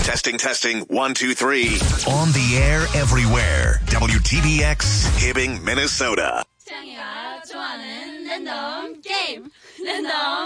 Testing. 1, 2, 3. On the air everywhere. WTBX, Hibbing, Minnesota. 태양이가 좋아하는 랜덤 게임. 랜덤